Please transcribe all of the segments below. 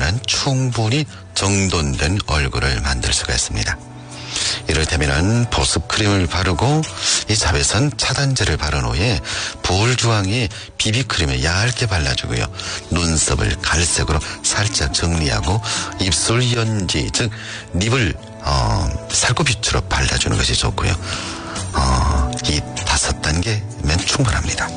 되면 충분히 정돈된 얼굴을 만들 수가 있습니다. 이를테면 보습크림을 바르고 이 자외선 차단제를 바른 후에 볼주황에 비비크림을 얇게 발라주고요. 눈썹을 갈색으로 살짝 정리하고 입술 연지, 즉 립을 살구빛으로 발라주는 것이 좋고요. 이 5단계면 충분합니다.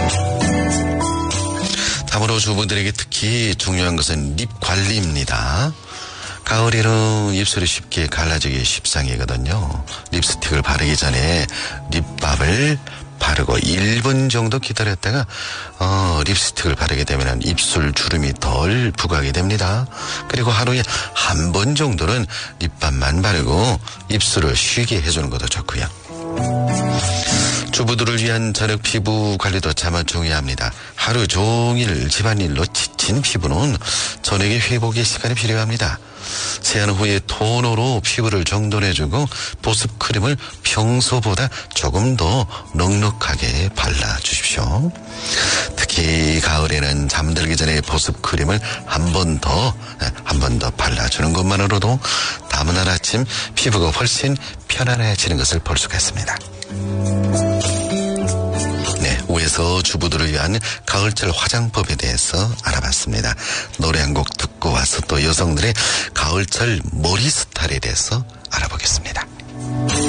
다음으로 주부들에게 특히 중요한 것은 립 관리입니다. 가을에는 입술이 쉽게 갈라지기 십상이거든요. 립스틱을 바르기 전에 립밤을 바르고 1분 정도 기다렸다가 립스틱을 바르게 되면 입술 주름이 덜 부각이 됩니다. 그리고 하루에 한 번 정도는 립밤만 바르고 입술을 쉬게 해주는 것도 좋고요. 주부들을 위한 저녁 피부 관리도 참 중요합니다. 하루 종일 집안일로 지친 피부는 저녁에 회복의 시간이 필요합니다. 세안 후에 토너로 피부를 정돈해주고 보습크림을 평소보다 조금 더 넉넉하게 발라주십시오. 특히 가을에는 잠들기 전에 보습크림을 한 번 더 발라주는 것만으로도 다음날 아침 피부가 훨씬 편안해지는 것을 볼 수가 있습니다. 네, 위에서 주부들을 위한 가을철 화장법에 대해서 알아봤습니다. 노래 한 곡 듣고 와서 또 여성들의 가을철 머리 스타일에 대해서 알아보겠습니다.